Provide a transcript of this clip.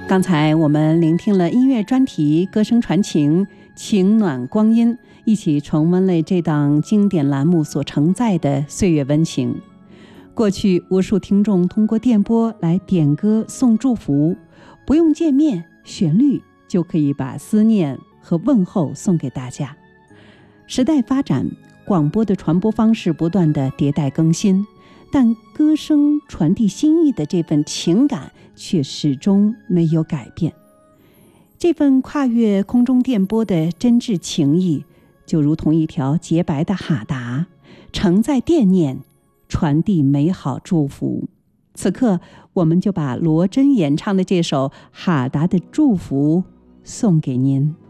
刚才我们聆听了音乐专题《歌声传情，情暖光阴》，一起重温了这档经典栏目所承载的岁月温情。过去无数听众通过电波来点歌送祝福，不用见面，旋律就可以把思念和问候送给大家。时代发展，广播的传播方式不断的迭代更新，但歌声传递心意的这份情感却始终没有改变。这份跨越空中电波的真挚情谊，就如同一条洁白的哈达，承载惦念，传递美好祝福。此刻，我们就把罗真演唱的这首《哈达的祝福》送给您。